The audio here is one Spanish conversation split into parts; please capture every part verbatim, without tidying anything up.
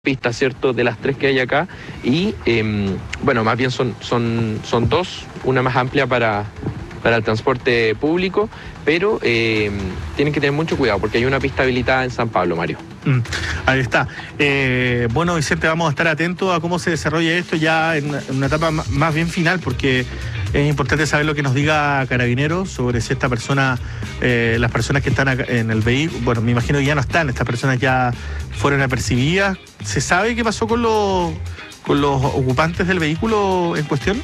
pistas, ¿cierto?, de las tres que hay acá y, eh, bueno, más bien son, son, son dos, una más amplia para, para el transporte público, pero eh, tienen que tener mucho cuidado porque hay una pista habilitada en San Pablo, Mario. Mm, ahí está. Eh, bueno, Vicente, vamos a estar atentos a cómo se desarrolla esto ya en una, en una etapa más bien final, porque es importante saber lo que nos diga Carabineros sobre si esta persona, eh, las personas que están acá en el vehículo, bueno, me imagino que ya no están, estas personas ya fueron apercibidas. ¿Se sabe qué pasó con los, con los ocupantes del vehículo en cuestión?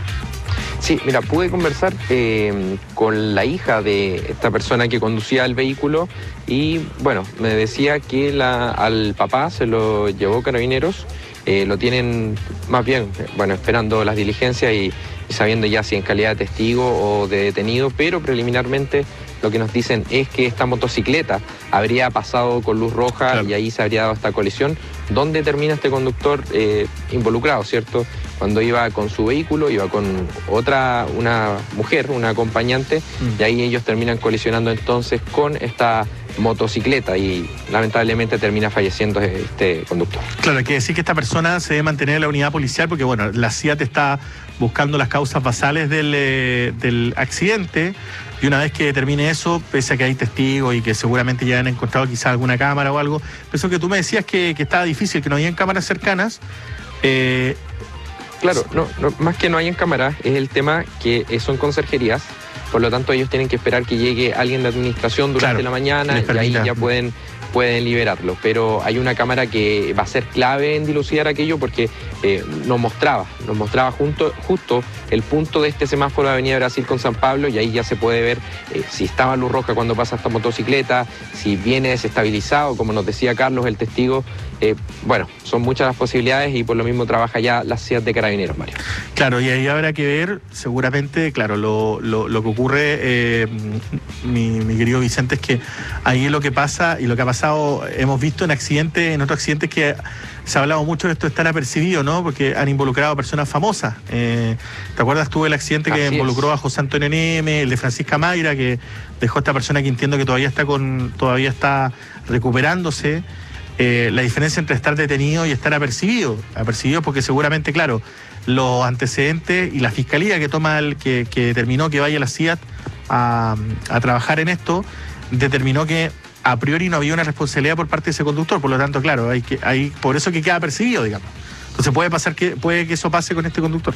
Sí, mira, pude conversar eh, con la hija de esta persona que conducía el vehículo y, bueno, me decía que la, al papá se lo llevó Carabineros, eh, lo tienen más bien, bueno, esperando las diligencias y, y sabiendo ya si en calidad de testigo o de detenido, pero preliminarmente lo que nos dicen es que esta motocicleta habría pasado con luz roja, claro, y ahí se habría dado esta colisión. ¿Dónde termina este conductor eh, involucrado, cierto? Cuando iba con su vehículo, iba con otra, una mujer, una acompañante, mm. y ahí ellos terminan colisionando entonces con esta motocicleta y lamentablemente termina falleciendo este conductor. Claro, hay que decir que esta persona se debe mantener en la unidad policial porque, bueno, la C I A T está buscando las causas basales del, eh, del accidente. Y una vez que termine eso, pese a que hay testigos y que seguramente ya han encontrado quizás alguna cámara o algo, eso que tú me decías que, que estaba difícil, que no habían cámaras cercanas. Eh... Claro, no, no, más que no hayan cámaras, es el tema que son conserjerías, por lo tanto ellos tienen que esperar que llegue alguien de administración durante claro, la mañana y ahí ya pueden, pueden liberarlo. Pero hay una cámara que va a ser clave en dilucidar aquello porque eh, nos mostraba, nos mostraba junto, justo el punto de este semáforo de Avenida Brasil con San Pablo y ahí ya se puede ver eh, si estaba luz roja cuando pasa esta motocicleta, si viene desestabilizado, como nos decía Carlos, el testigo. Eh, bueno, son muchas las posibilidades y por lo mismo trabaja ya la C I A T de Carabineros, Mario. Claro, y ahí habrá que ver, seguramente, claro, lo, lo, lo que ocurre, eh, mi, mi querido Vicente, es que ahí lo que pasa y lo que ha pasado, hemos visto en accidentes, en otros accidentes que se ha hablado mucho de esto de estar apercibido, ¿no? Porque han involucrado a personas famosas. Eh, ¿Te acuerdas tú del accidente que Así involucró es. a José Antonio Neme, el de Francisca Mayra, que dejó a esta persona que entiendo que todavía está con, todavía está recuperándose? Eh, la diferencia entre estar detenido y estar apercibido. Apercibido porque seguramente, claro, los antecedentes y la fiscalía que toma el, que, que determinó que vaya la C I A T a, a trabajar en esto, determinó que a priori no había una responsabilidad por parte de ese conductor, por lo tanto, claro, hay que, hay, por eso que queda apercibido, digamos. Entonces puede pasar que, puede que eso pase con este conductor.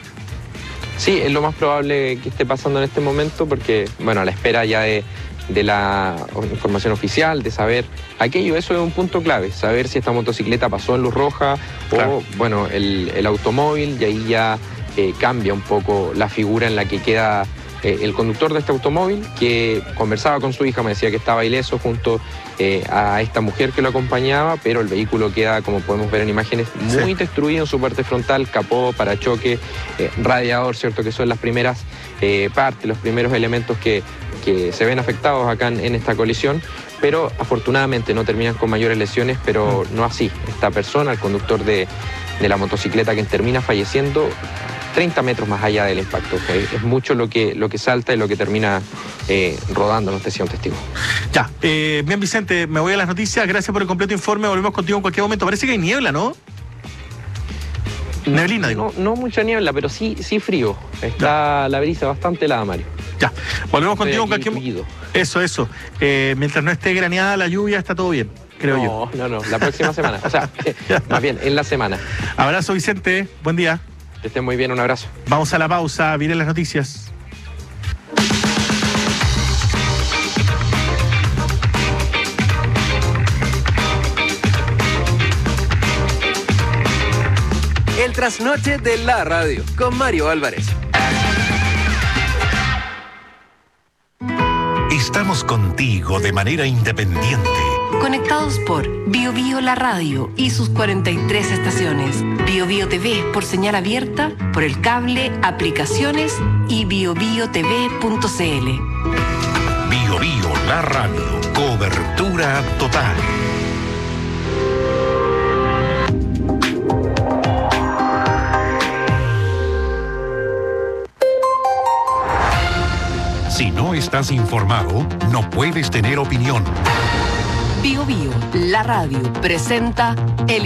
Sí, es lo más probable que esté pasando en este momento porque, bueno, a la espera ya de, de la información oficial, de saber aquello, eso es un punto clave, saber si esta motocicleta pasó en luz roja claro. o, bueno, el, el automóvil, y ahí ya eh, cambia un poco la figura en la que queda eh, el conductor de este automóvil, que conversaba con su hija, me decía que estaba ileso junto eh, a esta mujer que lo acompañaba, pero el vehículo queda, como podemos ver en imágenes, muy sí. destruido en su parte frontal, capó, parachoque, eh, radiador, ¿cierto? Que son las primeras eh, partes, los primeros elementos que, que se ven afectados acá en, en esta colisión, pero afortunadamente no terminan con mayores lesiones, pero no así. Esta persona, el conductor de, de la motocicleta, que termina falleciendo treinta metros más allá del impacto. ¿Okay? Es mucho lo que, lo que salta y lo que termina eh, rodando, nos decía un testigo. Ya, eh, bien Vicente, me voy a las noticias, gracias por el completo informe, volvemos contigo en cualquier momento. Parece que hay niebla, ¿no? Neblina, digo. No, no mucha niebla, pero sí, sí frío. Está ya. La brisa bastante helada, Mario. Ya, volvemos Estoy contigo en cualquier momento. Eso, eso. Eh, mientras no esté graneada la lluvia, está todo bien, creo no, yo. No, no, no, la próxima semana. O sea, más bien, en la semana. Abrazo, Vicente, buen día. Que estén muy bien, un abrazo. Vamos a la pausa, miren las noticias. El trasnoche de la radio, con Mario Álvarez. Estamos contigo de manera independiente. Conectados por Bio Bio La Radio y sus cuarenta y tres estaciones. Bio Bio T V por señal abierta, por el cable, aplicaciones y bio bio t v punto c l. Bio Bio La Radio, cobertura total. Si no estás informado, no puedes tener opinión. Bio Bio La Radio presenta el